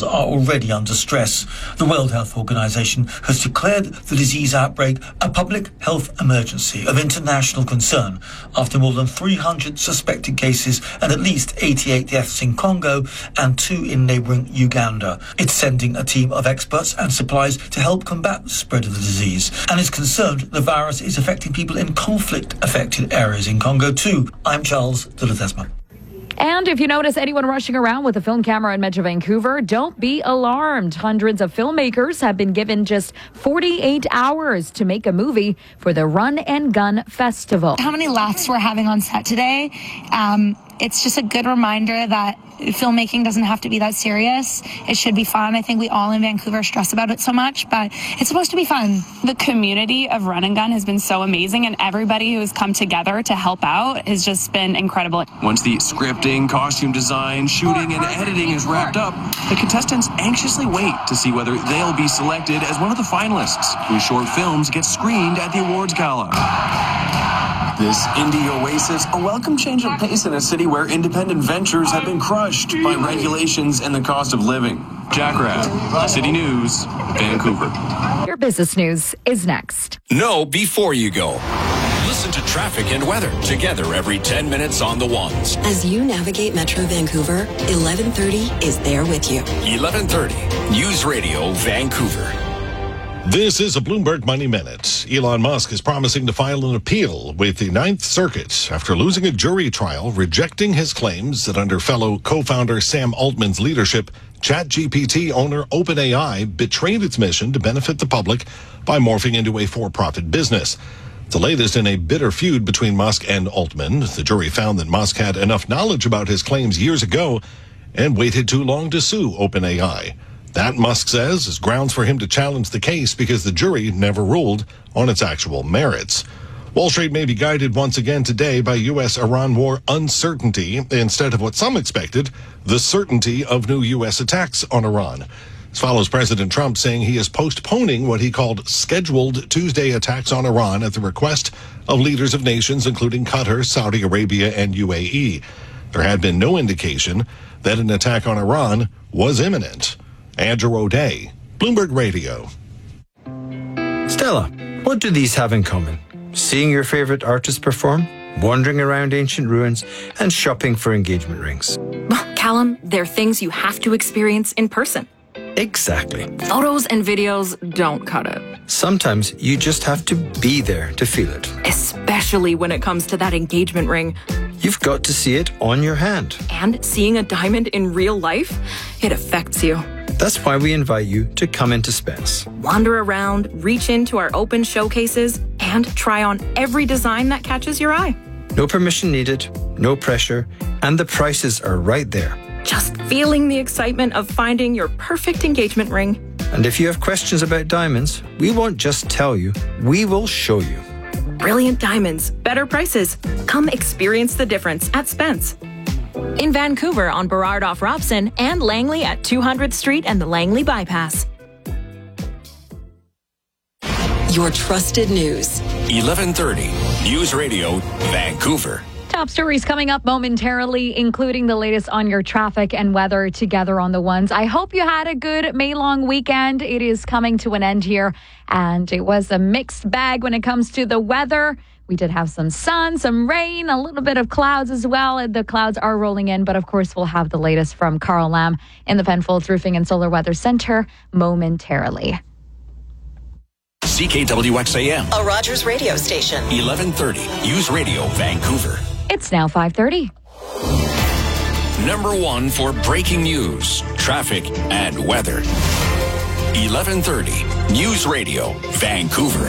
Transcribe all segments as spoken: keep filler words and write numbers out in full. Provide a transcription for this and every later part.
are already under stress. The World Health Organization has declared the disease outbreak a public health emergency of international concern after more than three hundred suspected cases and at least eighty-eight deaths in Congo and two in neighbouring Uganda. It's sending a team of experts and supplies to help combat the spread of the disease and is concerned the virus is affecting people in conflict-affected areas in Congo too. I'm Charles de Ledesma. And if you notice anyone rushing around with a film camera in Metro Vancouver, don't be alarmed. Hundreds of filmmakers have been given just forty-eight hours to make a movie for the Run and Gun Festival. How many laughs we're having on set today. Um, it's just a good reminder that filmmaking doesn't have to be that serious. It should be fun. I think we all in Vancouver stress about it so much, but it's supposed to be fun. The community of Run and Gun has been so amazing, and everybody who has come together to help out has just been incredible. Once the scripting, costume design, shooting, and editing is wrapped up, the contestants anxiously wait to see whether they'll be selected as one of the finalists, whose short films get screened at the awards gala. This indie oasis, a welcome change of pace in a city where independent ventures have been crushed by regulations and the cost of living. Jack Rabb, City News, Vancouver. Your business news is next. Know before you go. Listen to traffic and weather together every ten minutes on the ones. As you navigate Metro Vancouver, eleven thirty is there with you. eleven thirty, News Radio Vancouver. This is a Bloomberg Money Minute. Elon Musk is promising to file an appeal with the Ninth Circuit after losing a jury trial rejecting his claims that under fellow co-founder Sam Altman's leadership, ChatGPT owner OpenAI betrayed its mission to benefit the public by morphing into a for-profit business. The latest in a bitter feud between Musk and Altman. The jury found that Musk had enough knowledge about his claims years ago and waited too long to sue OpenAI. That, Musk says, is grounds for him to challenge the case because the jury never ruled on its actual merits. Wall Street may be guided once again today by U S Iran war uncertainty instead of what some expected, the certainty of new U S attacks on Iran. This follows President Trump saying he is postponing what he called scheduled Tuesday attacks on Iran at the request of leaders of nations including Qatar, Saudi Arabia, and U A E. There had been no indication that an attack on Iran was imminent. Andrew O'Day, Bloomberg Radio. Stella, what do these have in common? Seeing your favorite artist perform, wandering around ancient ruins, and shopping for engagement rings. Callum, they're things you have to experience in person. Exactly. Photos and videos don't cut it. Sometimes you just have to be there to feel it. Especially when it comes to that engagement ring. You've got to see it on your hand. And seeing a diamond in real life, it affects you. That's why we invite you to come into Spence. Wander around, reach into our open showcases, and try on every design that catches your eye. No permission needed, no pressure, and the prices are right there. Just feeling the excitement of finding your perfect engagement ring. And if you have questions about diamonds, we won't just tell you, we will show you. Brilliant diamonds, better prices. Come experience the difference at Spence. In Vancouver on Burrard off Robson and Langley at two hundredth Street and the Langley Bypass. Your trusted news. eleven thirty, News Radio Vancouver. Top stories coming up momentarily, including the latest on your traffic and weather together on the ones. I hope you had a good May long weekend. It is coming to an end here, and it was a mixed bag when it comes to the weather. We did have some sun, some rain, a little bit of clouds as well. The clouds are rolling in, but of course we'll have the latest from Carl Lamb in the Penfolds Roofing and Solar Weather Center momentarily. C K W X A M, a Rogers radio station. eleven thirty, News Radio Vancouver. It's now five thirty. Number one for breaking news, traffic, and weather. eleven thirty, News Radio Vancouver.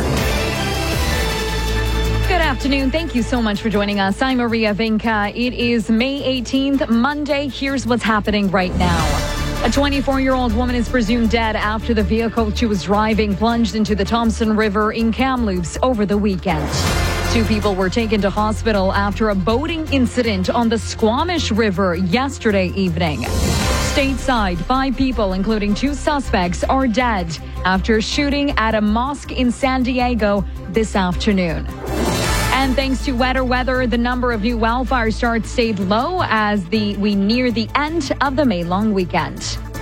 Good afternoon. Thank you so much for joining us. I'm Maria Vinca. It is May eighteenth, Monday. Here's what's happening right now. A twenty-four-year-old woman is presumed dead after the vehicle she was driving plunged into the Thompson River in Kamloops over the weekend. Two people were taken to hospital after a boating incident on the Squamish River yesterday evening. Stateside, five people, including two suspects, are dead after shooting at a mosque in San Diego this afternoon. And thanks to wetter weather, the number of new wildfire starts stayed low as the we near the end of the May long weekend.